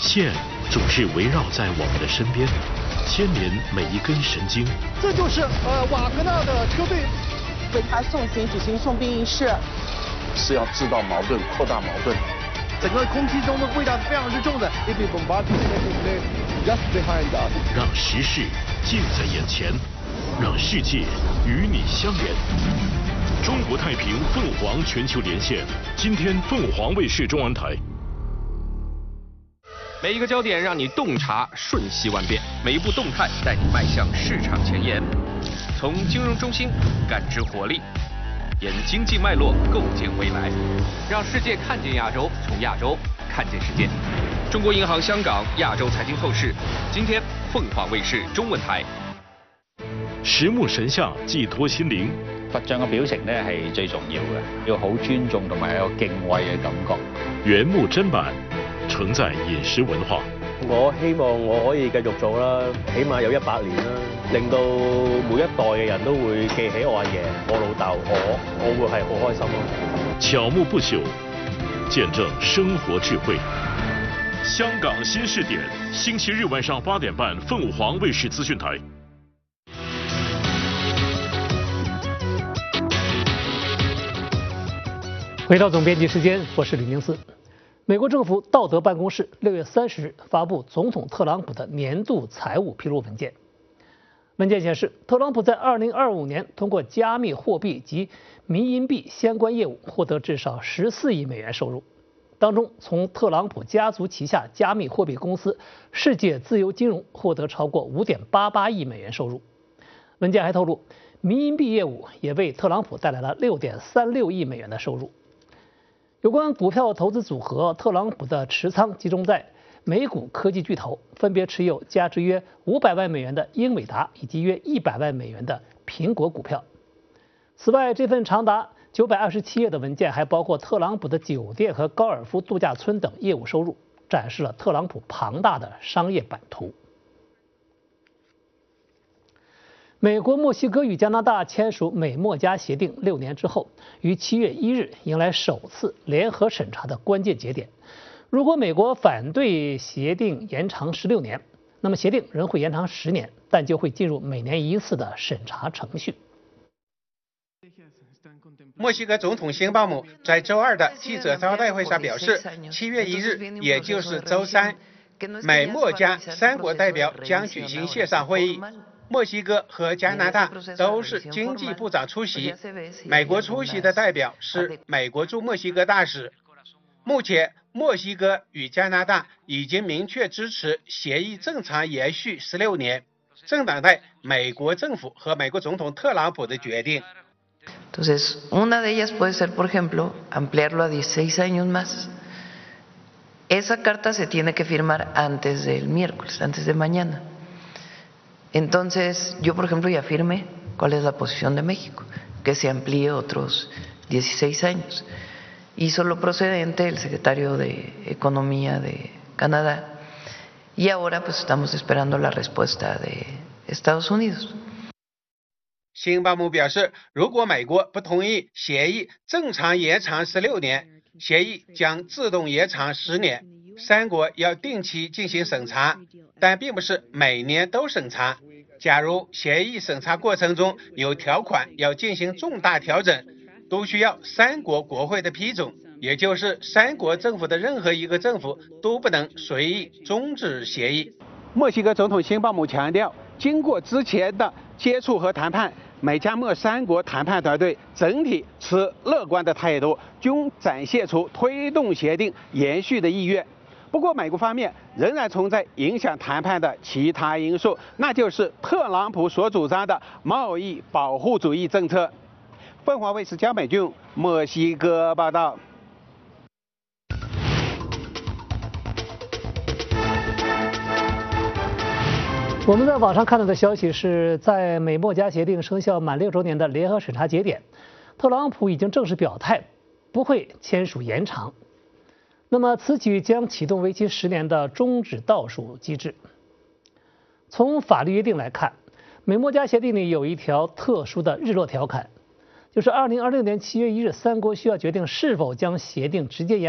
线总是围绕在我们的身边，牵连每一根神经。 这就是瓦格纳的车队为他送行举行送殡仪式， 是要制造矛盾、扩大矛盾。 整个空气中的味道是非常之重的。 让时事近在眼前，让世界与你相连。中国太平凤凰全球连线，今天凤凰卫视中文台。 每一个焦点让你洞察瞬息万变，每一步动态带你迈向市场前沿。从金融中心感知活力，沿经济脉络构建未来，让世界看见亚洲，从亚洲看见世界。中国银行香港亚洲財經透視，今天鳳凰衛視中文台。 十目神像寄託心靈。 佛像嘅表情咧係最重要嘅，要好尊重同埋有敬畏嘅感覺。 原木砧板承載飲食文化。 我希望我可以繼續做啦，起碼有100年啦，令到每一代嘅人都會記起我阿爺、我老豆，我會係好開心咯。 巧木不朽，見證生活智慧。香港新視點，星期日晚上8點半，鳳凰衛視資訊台。 回到总编辑时间，我是李明思。美国政府道德办公室6月30日发布总统特朗普的年度财务披露文件。文件显示，特朗普在2025年通过加密货币及民营币相关业务获得至少14亿美元收入，当中从特朗普家族旗下加密货币公司世界自由金融获得超过5.88亿美元收入。文件还透露，民营币业务也为特朗普带来了6.36亿美元的收入。有关股票投资组合，特朗普的持仓集中在美股科技巨头，分别持有价值约500万美元的英伟达以及约100万美元的苹果股票。此外，这份长达927页的文件还包括特朗普的酒店和高尔夫度假村等业务收入，展示了特朗普庞大的商业版图。美国、墨西哥与加拿大签署美墨加协定6年之后，于7月1日迎来首次联合审查的关键节点。如果美国反对协定延长16年，那么协定仍会延长10年，但就会进入每年1次的审查程序。 墨西哥总统辛鲍姆在周二的记者招待会上表示，7月1日，也就是周三，美墨加3国代表将举行线上会议。墨西哥和加拿大都是经济部长出席，美国出席的代表是美国驻墨西哥大使。目前，墨西哥与加拿大已经明确支持协议正常延续16年，正等待美国政府和美国总统特朗普的决定。 Entonces, una de ellas puede ser, por ejemplo, ampliarlo a 16 años más. Esa carta se tiene que firmar antes del miércoles, antes de mañana.Entonces, yo, por ejemplo, ya firmé cuál es la posición de México, que se amplíe otros 16 años. Hizo lo procedente el secretario de Economía de Canadá y ahora pues estamos esperando la respuesta de Estados Unidos. 辛鲍姆表示，如果美国不同意协议正常延长16年，协议将自动延长10年。3国要定期进行审查，但并不是每年都审查。假如协议审查过程中有条款要进行重大调整，都需要3国国会的批准，也就是3国政府的任何一个政府都不能随意终止协议。墨西哥总统辛鲍姆强调，经过之前的接触和谈判，美加墨3国谈判团队整体持乐观的态度，均展现出推动协定延续的意愿。不过，美国方面仍然存在影响谈判的其他因素，那就是特朗普所主张的贸易保护主义政策。凤凰卫视江美俊，墨西哥报道。 我们在网上看到的消息是，在美墨加协定生效满6周年的联合审查节点，特朗普已经正式表态不会签署延长。那么此举将启动为期10年的终止倒数机制。从法律约定来看，美墨加协定里有一条特殊的日落条款，就是2026年7月1日，3国需要决定是否将协定直接延